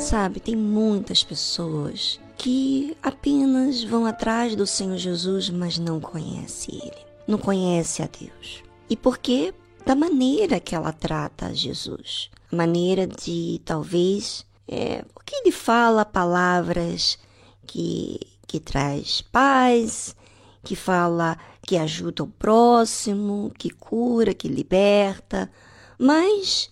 Sabe, tem muitas pessoas que apenas vão atrás do Senhor Jesus, mas não conhecem Ele, não conhecem a Deus. E por quê? Da maneira que ela trata Jesus. A maneira de, talvez, porque Ele fala palavras que traz paz, que fala que ajuda o próximo, que cura, que liberta. Mas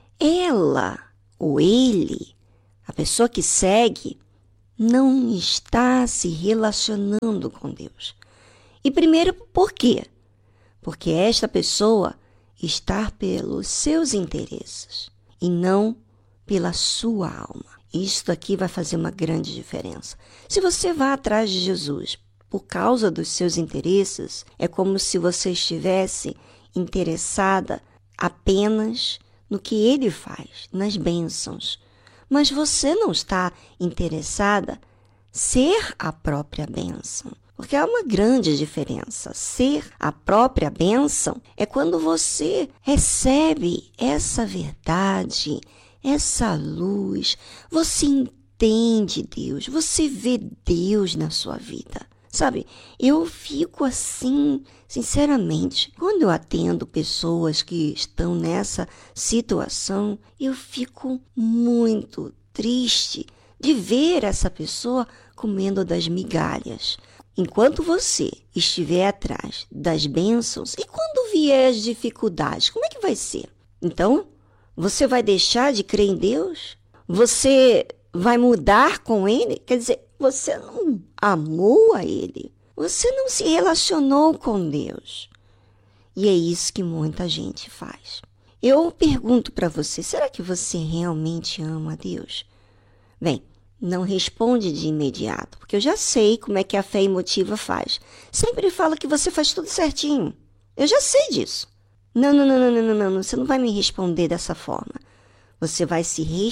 ela ou ele, a pessoa que segue, não está se relacionando com Deus. E primeiro, por quê? Porque esta pessoa está pelos seus interesses e não pela sua alma. Isto aqui vai fazer uma grande diferença. Se você vai atrás de Jesus por causa dos seus interesses, é como se você estivesse interessada apenas no que Ele faz, nas bênçãos. Mas você não está interessada em ser a própria bênção. Porque há uma grande diferença. Ser a própria bênção é quando você recebe essa verdade, essa luz, você entende Deus, você vê Deus na sua vida. Sabe, eu fico assim, sinceramente, quando eu atendo pessoas que estão nessa situação, eu fico muito triste de ver essa pessoa comendo das migalhas. Enquanto você estiver atrás das bênçãos, e quando vier as dificuldades, como é que vai ser? Então, você vai deixar de crer em Deus? Você vai mudar com Ele? Quer dizer, você não amou a Ele. Você não se relacionou com Deus. E é isso que muita gente faz. Eu pergunto para você, será que você realmente ama a Deus? Bem, não responde de imediato, porque eu já sei como é que a fé emotiva faz. Sempre fala que você faz tudo certinho. Eu já sei disso. Não, você não vai me responder dessa forma. Você vai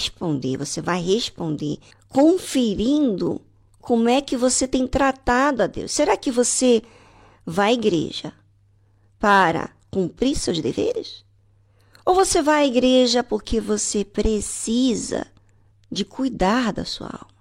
responder conferindo como é que você tem tratado a Deus. Será que você vai à igreja para cumprir seus deveres? Ou você vai à igreja porque você precisa de cuidar da sua alma?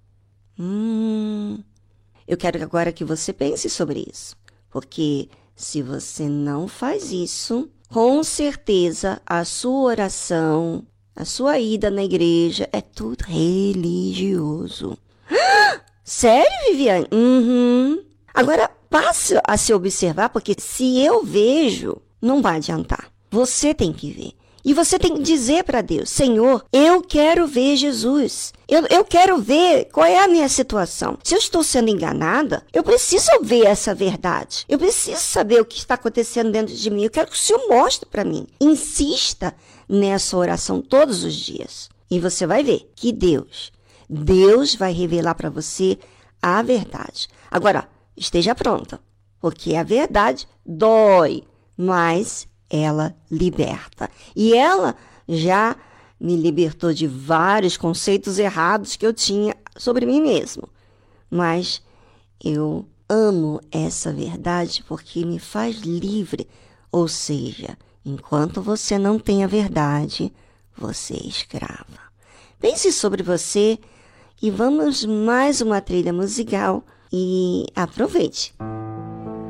Eu quero agora que você pense sobre isso. Porque se você não faz isso, com certeza a sua oração, a sua ida na igreja é tudo religioso. Sério, Viviane? Agora, passe a se observar, porque se eu vejo, não vai adiantar. Você tem que ver. E você tem que dizer para Deus, Senhor, eu quero ver Jesus. Eu quero ver qual é a minha situação. Se eu estou sendo enganada, eu preciso ver essa verdade. Eu preciso saber o que está acontecendo dentro de mim. Eu quero que o Senhor mostre para mim. Insista nessa oração todos os dias. E você vai ver que Deus vai revelar para você a verdade. Agora, esteja pronta, porque a verdade dói, mas ela liberta. E ela já me libertou de vários conceitos errados que eu tinha sobre mim mesmo. Mas eu amo essa verdade porque me faz livre. Ou seja, enquanto você não tem a verdade, você é escrava. Pense sobre você e vamos mais uma trilha musical e aproveite.